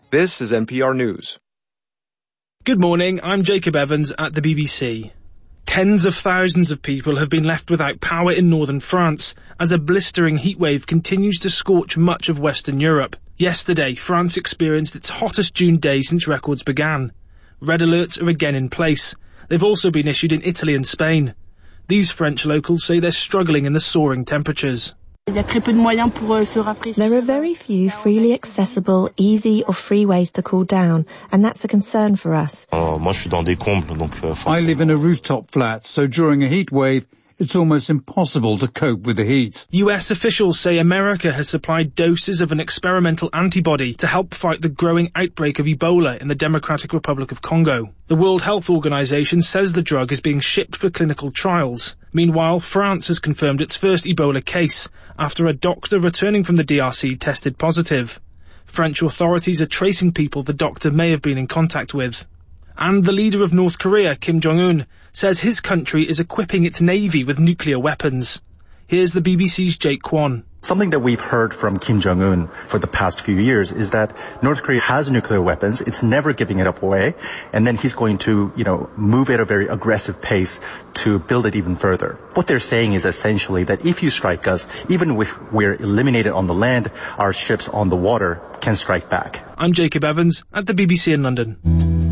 This is NPR News. Good morning, I'm Jacob Evans at the BBC. Tens of thousands of people have been left without power in northern France as a blistering heatwave continues to scorch much of Western Europe. Yesterday, France experienced its hottest June day since records began. Red alerts are again in place. They've also been issued in Italy and Spain. These French locals say they're struggling in the soaring temperatures. There are very few freely accessible, easy or free ways to cool down, and that's a concern for us. I live in a rooftop flat, so during a heat wave, it's almost impossible to cope with the heat. US officials say America has supplied doses of an experimental antibody to help fight the growing outbreak of Ebola in the Democratic Republic of Congo. The World Health Organization says the drug is being shipped for clinical trials. Meanwhile, France has confirmed its first Ebola case after a doctor returning from the DRC tested positive. French authorities are tracing people the doctor may have been in contact with. And the leader of North Korea, Kim Jong-un, says his country is equipping its navy with nuclear weapons. Here's the BBC's Jake Kwan. Something that we've heard from Kim Jong-un for the past few years is that North Korea has nuclear weapons. It's never giving it up away. And then he's going to, move at a very aggressive pace to build it even further. What they're saying is essentially that if you strike us, even if we're eliminated on the land, our ships on the water can strike back. I'm Jacob Evans at the BBC in London.